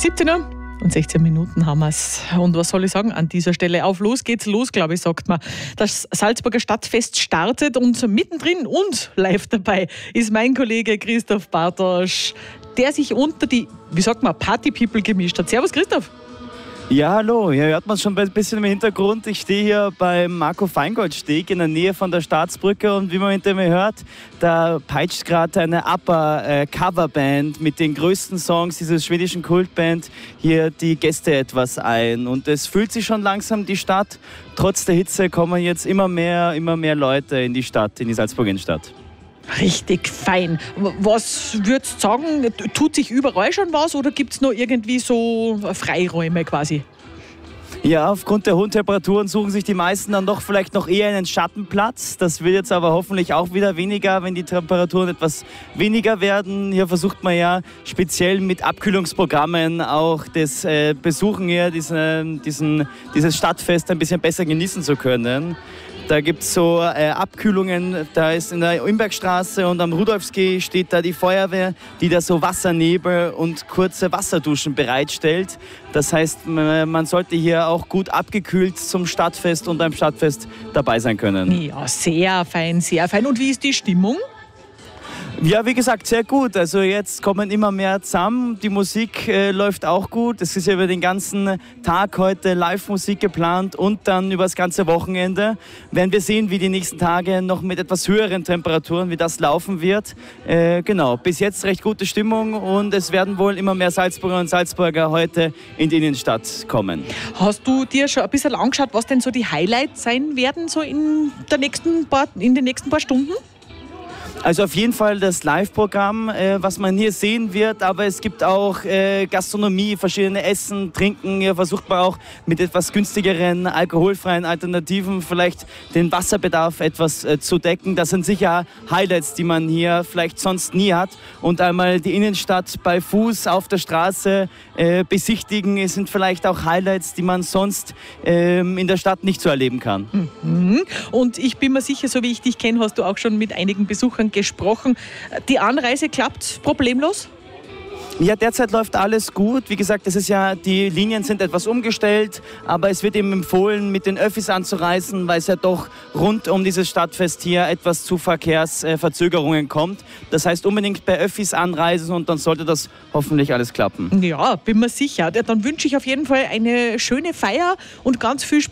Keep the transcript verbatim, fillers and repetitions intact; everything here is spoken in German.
siebzehn Uhr und sechzehn Minuten haben wir es. Und was soll ich sagen an dieser Stelle? Auf los geht's los, glaube ich, sagt man. Das Salzburger Stadtfest startet und mittendrin und live dabei ist mein Kollege Christoph Bartosch, der sich unter die, wie sagt man, Party-People gemischt hat. Servus Christoph. Ja, hallo. Hier hört man schon ein bisschen im Hintergrund. Ich stehe hier beim Marco Feingold-Steg in der Nähe von der Staatsbrücke und wie man hinter mir hört, da peitscht gerade eine ABBA-Coverband mit den größten Songs dieser schwedischen Kultband hier die Gäste etwas ein. Und es fühlt sich schon langsam die Stadt. Trotz der Hitze kommen jetzt immer mehr, immer mehr Leute in die Stadt, in die Salzburger Innenstadt. Richtig fein. Was würdest du sagen, tut sich überall schon was oder gibt es noch irgendwie so Freiräume quasi? Ja, aufgrund der hohen Temperaturen suchen sich die meisten dann doch vielleicht noch eher einen Schattenplatz. Das wird jetzt aber hoffentlich auch wieder weniger, wenn die Temperaturen etwas weniger werden. Hier versucht man ja speziell mit Abkühlungsprogrammen auch das äh, Besuchen hier, diesen, diesen, dieses Stadtfest ein bisschen besser genießen zu können. Da gibt es so äh, Abkühlungen, da ist in der Imbergstraße und am Rudolfsquai steht da die Feuerwehr, die da so Wassernebel und kurze Wasserduschen bereitstellt. Das heißt, man sollte hier auch gut abgekühlt zum Stadtfest und beim Stadtfest dabei sein können. Ja, sehr fein, sehr fein. Und wie ist die Stimmung? Ja, wie gesagt, sehr gut. Also jetzt kommen immer mehr zusammen. Die Musik äh, läuft auch gut. Es ist ja über den ganzen Tag heute Live-Musik geplant und dann über das ganze Wochenende. Werden wir sehen, wie die nächsten Tage noch mit etwas höheren Temperaturen, wie das laufen wird. Äh, genau, bis jetzt recht gute Stimmung und es werden wohl immer mehr Salzburger und Salzburger heute in die Innenstadt kommen. Hast du dir schon ein bisschen angeschaut, was denn so die Highlights sein werden, so in, der nächsten paar, in den nächsten paar Stunden? Also auf jeden Fall das Live-Programm, äh, was man hier sehen wird, aber es gibt auch äh, Gastronomie, verschiedene Essen, Trinken. Hier versucht man auch mit etwas günstigeren, alkoholfreien Alternativen vielleicht den Wasserbedarf etwas äh, zu decken. Das sind sicher Highlights, die man hier vielleicht sonst nie hat. Und einmal die Innenstadt bei Fuß auf der Straße äh, besichtigen, es sind vielleicht auch Highlights, die man sonst äh, in der Stadt nicht so erleben kann. Mhm. Und ich bin mir sicher, so wie ich dich kenne, hast du auch schon mit einigen Besuchern gesprochen. Die Anreise klappt problemlos? Ja, derzeit läuft alles gut. Wie gesagt, das ist ja, die Linien sind etwas umgestellt, aber es wird eben empfohlen, mit den Öffis anzureisen, weil es ja doch rund um dieses Stadtfest hier etwas zu Verkehrsverzögerungen kommt. Das heißt, unbedingt bei Öffis anreisen und dann sollte das hoffentlich alles klappen. Ja, bin mir sicher. Dann wünsche ich auf jeden Fall eine schöne Feier und ganz viel Spaß.